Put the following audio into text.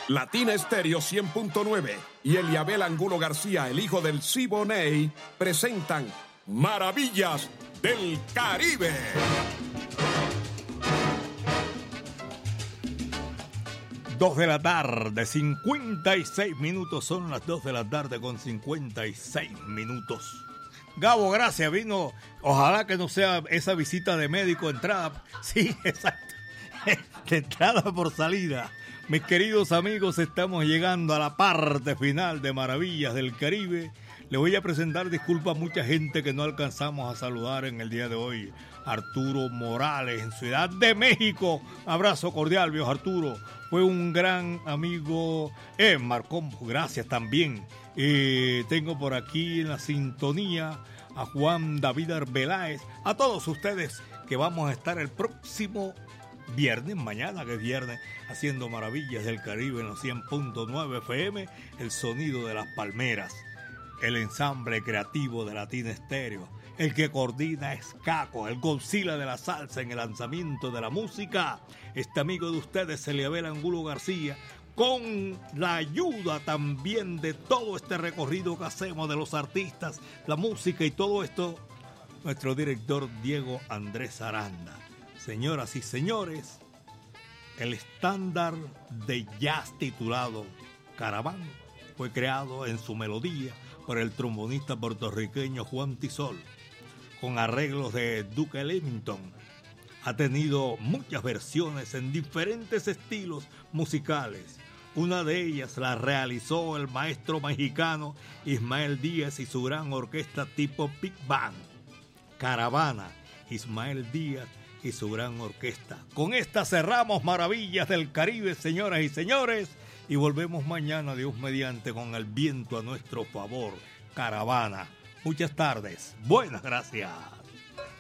Latina Estéreo 100.9 y Eliabel Angulo García, el hijo del Siboney, presentan Maravillas del Caribe. Dos de la tarde, 56 minutos. Son las 2 de la tarde con 56 minutos. Gabo, gracias, vino. Ojalá que no sea esa visita de médico, entrada. Sí, exacto. De entrada por salida. Mis queridos amigos, estamos llegando a la parte final de Maravillas del Caribe. Le voy a presentar disculpas a mucha gente que no alcanzamos a saludar en el día de hoy. Arturo Morales, en Ciudad de México. Abrazo cordial, viejo Arturo. Fue un gran amigo. Marcón, gracias también. Tengo por aquí en la sintonía a Juan David Arbeláez. A todos ustedes que vamos a estar el próximo viernes, mañana que es viernes, haciendo Maravillas del Caribe en los 100.9 FM, el sonido de las palmeras, el ensamble creativo de Latina Estéreo, el que coordina es Caco, el Godzilla de la salsa en el lanzamiento de la música, este amigo de ustedes, Eliabel Angulo García, con la ayuda también de todo este recorrido que hacemos de los artistas, la música y todo esto, nuestro director Diego Andrés Aranda. Señoras y señores, el estándar de jazz titulado Caravana fue creado en su melodía por el trombonista puertorriqueño Juan Tisol, con arreglos de Duke Ellington. Ha tenido muchas versiones en diferentes estilos musicales. Una de ellas la realizó el maestro mexicano Ismael Díaz y su gran orquesta tipo Big Band. Caravana, Ismael Díaz y su gran orquesta. Con esta cerramos Maravillas del Caribe, señoras y señores, y volvemos mañana, Dios mediante, con el viento a nuestro favor. Caravana. Muchas tardes. Buenas gracias.